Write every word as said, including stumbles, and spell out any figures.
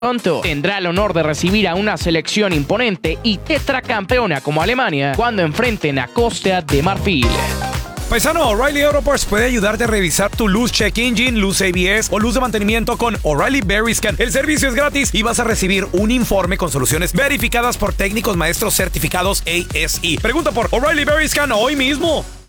Pronto tendrá el honor de recibir a una selección imponente y tetracampeona como Alemania cuando enfrenten a Costa de Marfil. Paisano, O'Reilly Auto Parts puede ayudarte a revisar tu luz check engine, luz A B S o luz de mantenimiento con O'Reilly Veriscan. El servicio es gratis y vas a recibir un informe con soluciones verificadas por técnicos maestros certificados A S E. Pregunta por O'Reilly Veriscan hoy mismo.